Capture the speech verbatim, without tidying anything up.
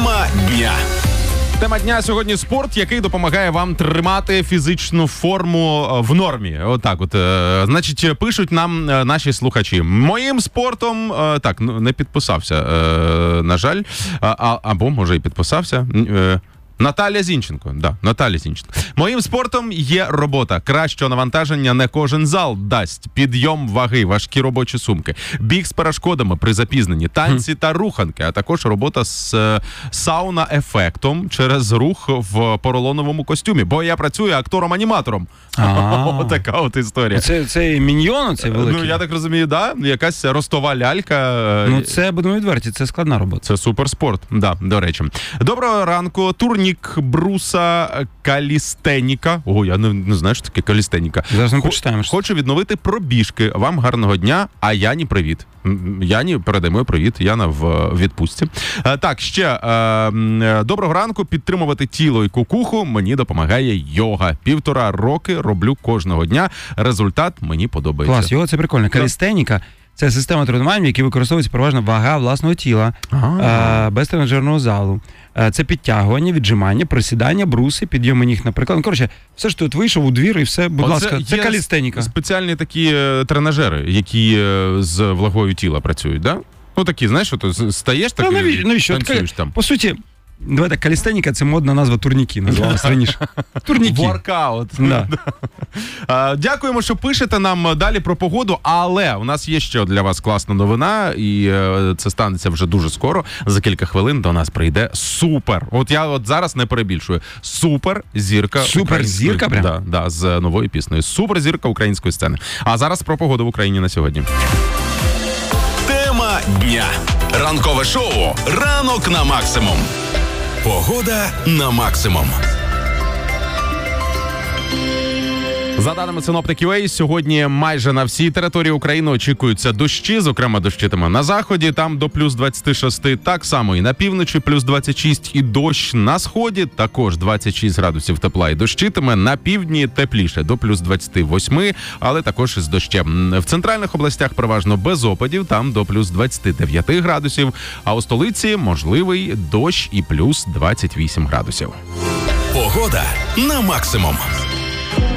Тема дня. Тема дня сьогодні спорт, який допомагає вам тримати фізичну форму в нормі. Отак от. Значить, пишуть нам наші слухачі. Моїм спортом, так, ну не підписався, на жаль, а, або, може, і підписався. Наталя Зінченко, да, Наталя Зінченко. Моїм спортом є робота. Кращого навантаження не кожен зал дасть. Підйом ваги, важкі робочі сумки, біг з перешкодами при запізненні, танці та руханки, а також робота з сауна-ефектом через рух в поролоновому костюмі. Бо я працюю актором-аніматором. Отака от історія. Це, це міньйон, це великий? Ну, я так розумію, да. Якась ростова лялька. Ну, це, будемо відверті, це складна робота. Це суперспорт, да, до речі. Доброго ранку. Турнік Бруса Калістеніка. О, я не, не знаю, що таке калістеніка. Зараз ми почитаємо. Хочу відновити пробіжки. Вам гарного дня, а Яні привіт. Яні, передаємо привіт. Яна в відпустці. Так, ще. Доброго ранку. Підтримувати тіло і кукуху мені допомагає йога. Півтора роки роблю кожного дня. Результат мені подобається. Клас, його це прикольно. Калістеніка – це система тренувань, в якій використовується переважно вага власного тіла, а, без тренажерного залу. Це підтягування, віджимання, присідання, бруси, підйоми ніг, наприклад. Ну, коротше, все ж тут вийшов у двір і все, будь Оце ласка, це калістеніка. Спеціальні такі тренажери, які з вагою тіла працюють, да? Ну, такі, знаєш, що ти стаєш так ну, навіщо, навіщо? танцюєш там. По суті, давайте, калістеніка – це модна назва турніки, називалась раніше. Турніки. Воркаут. Да. Дякуємо, що пишете нам далі про погоду, але у нас є ще для вас класна новина, і це станеться вже дуже скоро. За кілька хвилин до нас прийде супер. От я от зараз не перебільшую. Супер зірка. Супер зірка прям? Да, да, з новою піснею. Супер зірка української сцени. А зараз про погоду в Україні на сьогодні. Тема дня. Ранкове шоу «Ранок на максимум». Погода на максимум. За даними синоптиків ю ей, сьогодні майже на всій території України очікуються дощі, зокрема дощитиме на заході, там до плюс двадцять шість, так само і на півночі плюс двадцять шість, і дощ на сході також двадцять шість градусів тепла і дощитиме, на півдні тепліше до плюс двадцять вісім, але також із дощем. В центральних областях переважно без опадів, там до плюс двадцять дев'ять градусів, а у столиці можливий дощ і плюс двадцять вісім градусів. Погода на максимум.